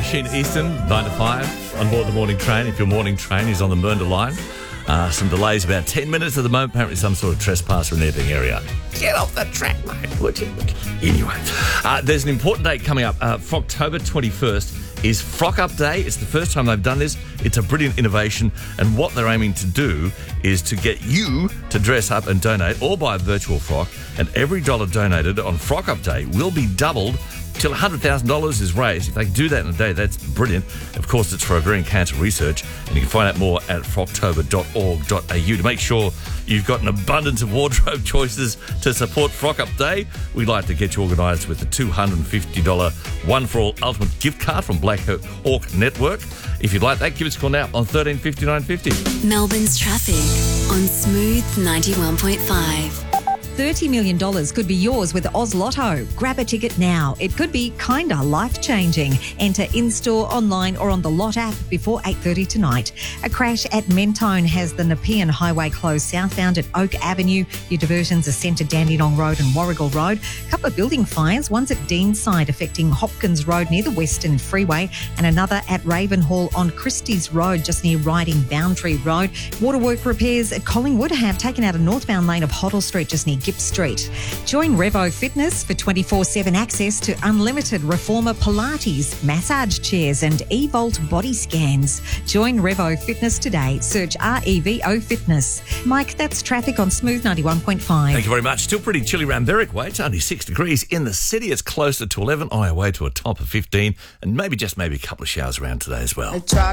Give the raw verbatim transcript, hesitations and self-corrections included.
Sheen Easton, nine to five, on board the morning train. If your morning train is on the Mernda line, uh, some delays, about ten minutes at the moment. Apparently some sort of trespasser in the Epping area. Get off the track, mate, would you? Anyway, uh, there's an important date coming up. Uh, for October twenty-first is Frock Up Day. It's the first time they've done this. It's a brilliant innovation, and what they're aiming to do is to get you to dress up and donate or buy a virtual frock, and every dollar donated on Frock Up Day will be doubled till one hundred thousand dollars is raised. If they do that in a day, that's brilliant. Of course, it's for ovarian cancer research, and you can find out more at frocktober dot org dot a u. To make sure you've got an abundance of wardrobe choices to support Frock Up Day, we'd like to get you organised with the two hundred fifty dollars One for All Ultimate gift card from Black Hawk Network. If you'd like that, give us a call now on thirteen fifty-nine fifty. Melbourne's traffic on Smooth ninety-one point five. thirty million dollars could be yours with Oz Lotto. Grab a ticket now. It could be kinda life-changing. Enter in-store, online or on the Lot app before eight thirty tonight. A crash at Mentone has the Nepean Highway closed southbound at Oak Avenue. Your diversions are centred Dandenong Road and Warrigal Road. A couple of building fires. One's at Deanside affecting Hopkins Road near the Western Freeway, and another at Ravenhall on Christie's Road just near Riding Boundary Road. Waterwork repairs at Collingwood have taken out a northbound lane of Hoddle Street just near Gipp Street. Join Revo Fitness for twenty-four seven access to unlimited reformer Pilates, massage chairs and eVolt body scans. Join Revo Fitness today. Search R E V O Fitness. Mike, that's traffic on Smooth ninety-one point five. Thank you very much. Still pretty chilly around Berwick way. It's only six degrees in the city. It's closer to eleven, on our way to a top of fifteen, and maybe, just maybe, a couple of showers around today as well.